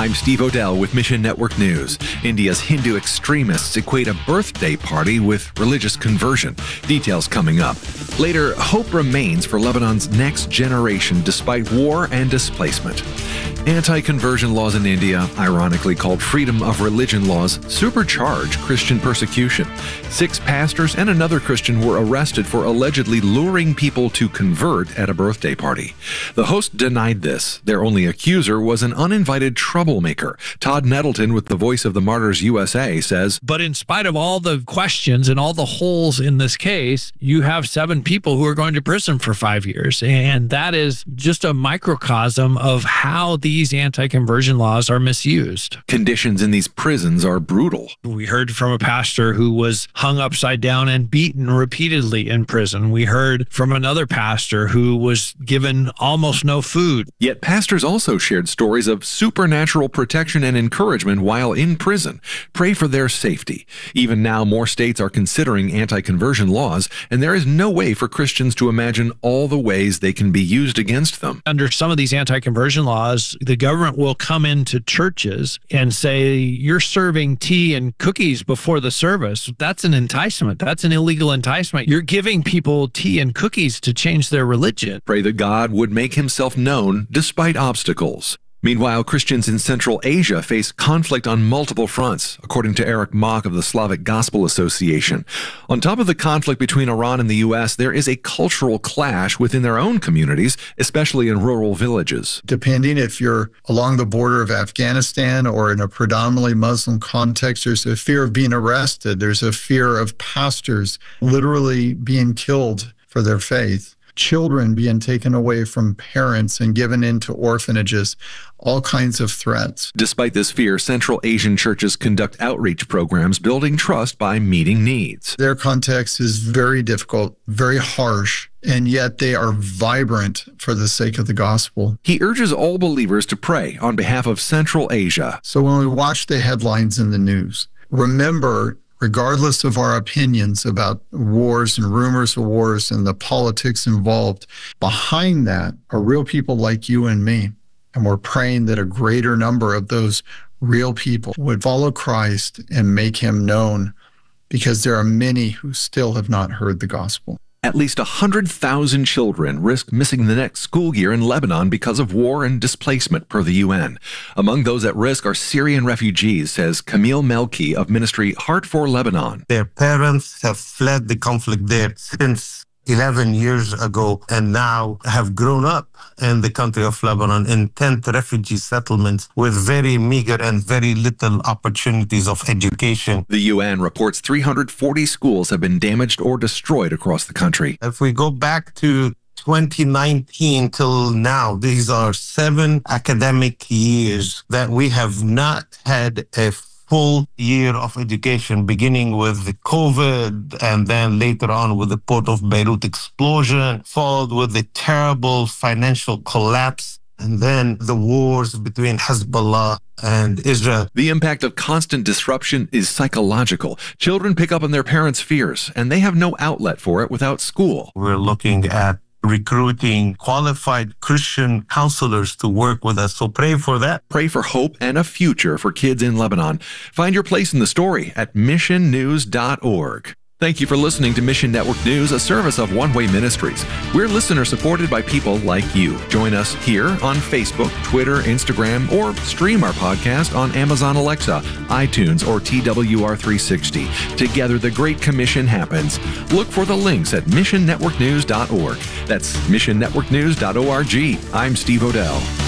I'm Steve Odell with Mission Network News. India's Hindu extremists equate a birthday party with religious conversion. Details coming up. Later, hope remains for Lebanon's next generation despite war and displacement. Anti-conversion laws in India, ironically called freedom of religion laws, supercharge Christian persecution. 6 pastors and another Christian were arrested for allegedly luring people to convert at a birthday party. The host denied this. Their only accuser was an uninvited troublemaker. Todd Nettleton with the Voice of the Martyrs USA says, but in spite of all the questions and all the holes in this case, you have 7 people who are going to prison for 5 years. And that is just a microcosm of how these anti-conversion laws are misused. Conditions in these prisons are brutal. We heard from a pastor who was hung upside down and beaten repeatedly in prison. We heard from another pastor who was given almost no food. Yet pastors also shared stories of supernatural protection and encouragement while in prison. Pray for their safety. Even now, more states are considering anti-conversion laws, and there is no way for Christians to imagine all the ways they can be used against them. Under some of these anti-conversion laws, the government will come into churches and say, you're serving tea and cookies before the service. That's an enticement. That's an illegal enticement. You're giving people tea and cookies to change their religion. Pray that God would make himself known despite obstacles. Meanwhile, Christians in Central Asia face conflict on multiple fronts, according to Eric Mock of the Slavic Gospel Association. On top of the conflict between Iran and the U.S., there is a cultural clash within their own communities, especially in rural villages. Depending if you're along the border of Afghanistan or in a predominantly Muslim context, there's a fear of being arrested. There's a fear of pastors literally being killed for their faith. Children being taken away from parents and given into orphanages, all kinds of threats. Despite this fear, Central Asian churches conduct outreach programs building trust by meeting needs. Their context is very difficult, very harsh, and yet they are vibrant for the sake of the gospel. He urges all believers to pray on behalf of Central Asia. So when we watch the headlines in the news, remember, regardless of our opinions about wars and rumors of wars and the politics involved, behind that are real people like you and me. And we're praying that a greater number of those real people would follow Christ and make him known, because there are many who still have not heard the gospel. At least 100,000 children risk missing the next school year in Lebanon because of war and displacement, per the UN. Among those at risk are Syrian refugees, says Camille Melki of Ministry Heart for Lebanon. Their parents have fled the conflict there since 11 years ago and now have grown up in the country of Lebanon in tent refugee settlements with very meager and very little opportunities of education. The UN reports 340 schools have been damaged or destroyed across the country. If we go back to 2019 till now, these are 7 academic years that we have not had a full year of education, beginning with the COVID and then later on with the Port of Beirut explosion, followed with the terrible financial collapse, and then the wars between Hezbollah and Israel. The impact of constant disruption is psychological. Children pick up on their parents' fears, and they have no outlet for it without school. We're looking at recruiting qualified Christian counselors to work with us. So pray for that. Pray for hope and a future for kids in Lebanon. Find your place in the story at missionnews.org. Thank you for listening to Mission Network News, a service of One Way Ministries. We're listener-supported by people like you. Join us here on Facebook, Twitter, Instagram, or stream our podcast on Amazon Alexa, iTunes, or TWR360. Together, the Great Commission happens. Look for the links at missionnetworknews.org. That's missionnetworknews.org. I'm Steve Odell.